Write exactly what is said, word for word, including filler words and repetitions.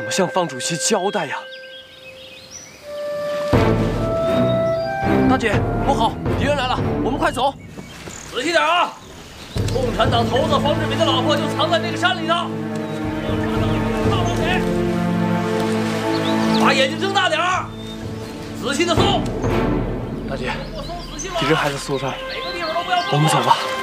么向方主席交代呀？大姐，不好，敌人来了，我们快走！ 仔细点啊！共产党头子方志敏的老婆就藏在这个山里头，我要抓到你，套路你！把眼睛睁大点儿，仔细的搜。 大姐， 给我搜仔细了。 敌人还在苏山， 每个地方都不要放过。 我们走吧。